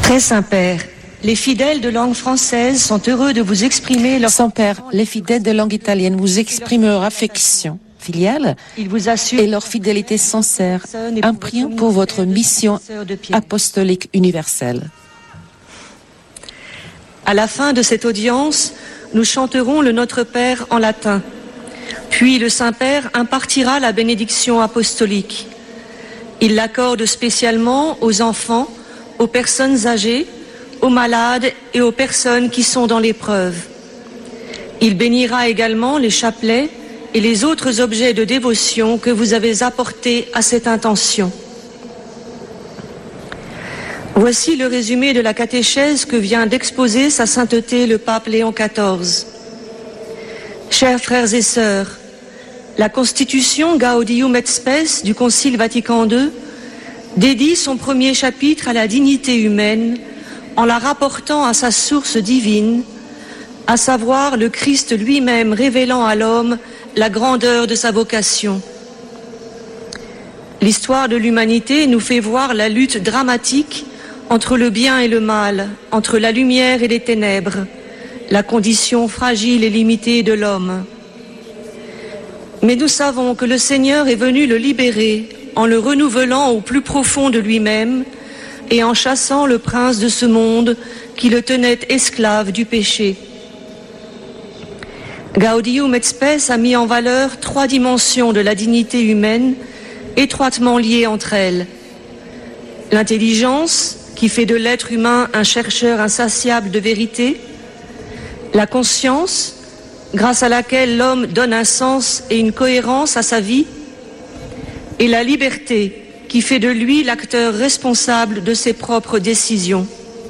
Très Saint-Père, les fidèles de langue française sont heureux de vous exprimer leur... Saint-Père, les fidèles de langue italienne vous expriment leur affection filiale et leur fidélité sincère, en priant pour votre mission apostolique universelle. À la fin de cette audience, nous chanterons le Notre Père en latin. Puis le Saint-Père impartira la bénédiction apostolique. Il l'accorde spécialement aux enfants, aux personnes âgées, aux malades et aux personnes qui sont dans l'épreuve. Il bénira également les chapelets et les autres objets de dévotion que vous avez apportés à cette intention. Voici le résumé de la catéchèse que vient d'exposer Sa Sainteté le pape Léon XIV. Chers frères et sœurs, la constitution Gaudium et Spes du Concile Vatican II dédie son premier chapitre à la dignité humaine en la rapportant à sa source divine, à savoir le Christ lui-même révélant à l'homme la grandeur de sa vocation. L'histoire de l'humanité nous fait voir la lutte dramatique entre le bien et le mal, entre la lumière et les ténèbres, la condition fragile et limitée de l'homme. Mais nous savons que le Seigneur est venu le libérer en le renouvelant au plus profond de lui-même et en chassant le prince de ce monde qui le tenait esclave du péché. Gaudium et Spes a mis en valeur 3 dimensions de la dignité humaine étroitement liées entre elles. L'intelligence, qui fait de l'être humain un chercheur insatiable de vérité, la conscience, grâce à laquelle l'homme donne un sens et une cohérence à sa vie, et la liberté, qui fait de lui l'acteur responsable de ses propres décisions.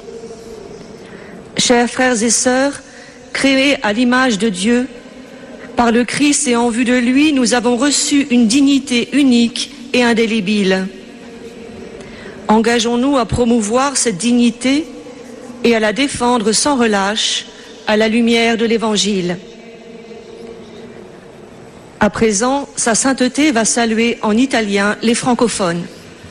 Chers frères et sœurs, créés à l'image de Dieu, par le Christ et en vue de lui, nous avons reçu une dignité unique et indélébile. Engageons-nous à promouvoir cette dignité et à la défendre sans relâche à la lumière de l'Évangile. À présent, Sa Sainteté va saluer en italien les francophones.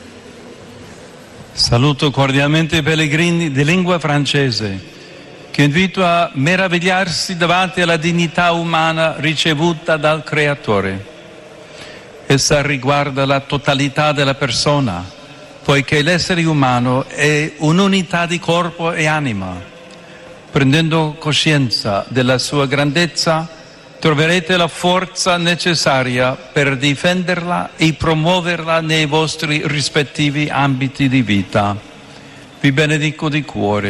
Saluto cordialmente i pellegrini di lingua francese, che invito a meravigliarsi davanti alla dignità umana ricevuta dal Creatore. Essa riguarda la totalità della persona, poiché l'essere umano è un'unità di corpo e anima. Prendendo coscienza della sua grandezza, troverete la forza necessaria per difenderla e promuoverla nei vostri rispettivi ambiti di vita. Vi benedico di cuore.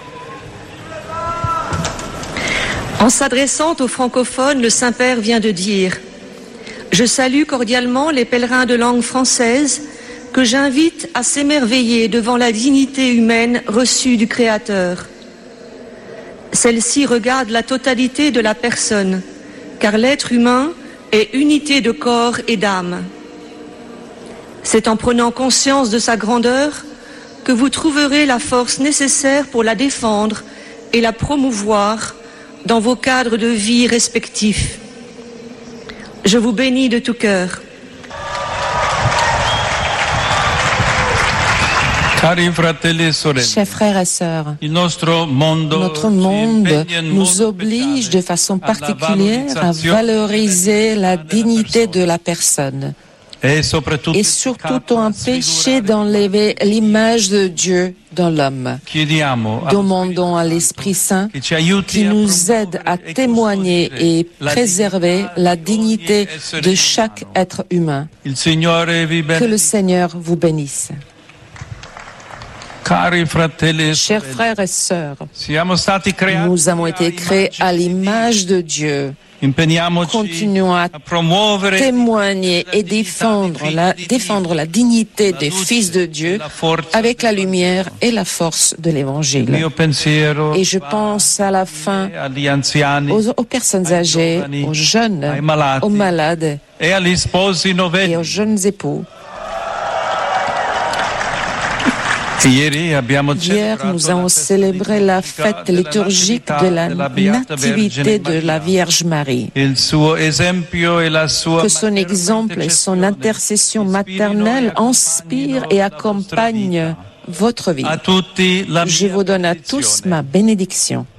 En s'adressant aux francophones, le Saint-Père vient de dire « Je salue cordialement les pèlerins de langue française que j'invite à s'émerveiller devant la dignité humaine reçue du Créateur. Celle-ci regarde la totalité de la personne, car l'être humain est unité de corps et d'âme. C'est en prenant conscience de sa grandeur que vous trouverez la force nécessaire pour la défendre et la promouvoir dans vos cadres de vie respectifs. Je vous bénis de tout cœur. Chers frères et sœurs, notre monde nous oblige de façon particulière à valoriser la dignité de la personne et surtout empêcher d'enlever l'image de Dieu dans l'homme. Demandons à l'Esprit Saint qui nous aide à témoigner et préserver la dignité de chaque être humain. Que le Seigneur vous bénisse. Chers frères et sœurs, nous avons été créés à l'image de Dieu. Continuons à témoigner et défendre la dignité des fils de Dieu avec la lumière et la force de l'Évangile. Et je pense à la fin aux personnes âgées, aux jeunes, aux malades et aux jeunes époux. Hier, nous avons célébré la fête liturgique de la Nativité de la Vierge Marie. Que son exemple et son intercession maternelle inspirent et accompagnent votre vie. Je vous donne à tous ma bénédiction.